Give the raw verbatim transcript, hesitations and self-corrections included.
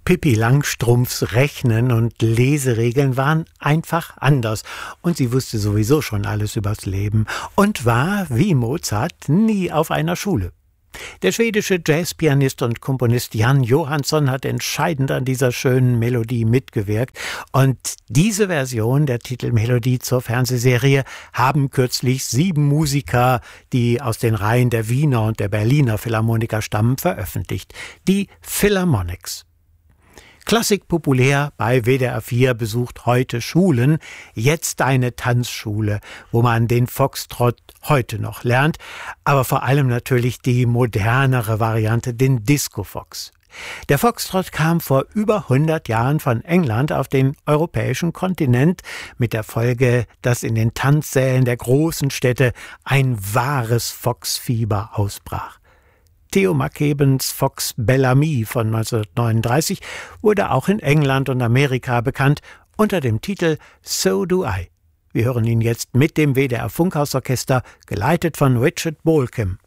Pippi Langstrumpfs Rechnen- und Leseregeln waren einfach anders und sie wusste sowieso schon alles übers Leben und war, wie Mozart, nie auf einer Schule. Der schwedische Jazzpianist und Komponist Jan Johansson hat entscheidend an dieser schönen Melodie mitgewirkt und diese Version der Titelmelodie zur Fernsehserie haben kürzlich sieben Musiker, die aus den Reihen der Wiener und der Berliner Philharmoniker stammen, veröffentlicht. Die Philharmonics. Klassik populär bei W D R vier besucht heute Schulen, jetzt eine Tanzschule, wo man den Foxtrott heute noch lernt, aber vor allem natürlich die modernere Variante, den Disco-Fox. Der Foxtrott kam vor über hundert Jahren von England auf den europäischen Kontinent mit der Folge, dass in den Tanzsälen der großen Städte ein wahres Foxfieber ausbrach. Theo Mackebens Fox Bellamy von neunzehnhundertneununddreißig wurde auch in England und Amerika bekannt unter dem Titel So Do I. Wir hören ihn jetzt mit dem W D R Funkhausorchester, geleitet von Richard Bolcom.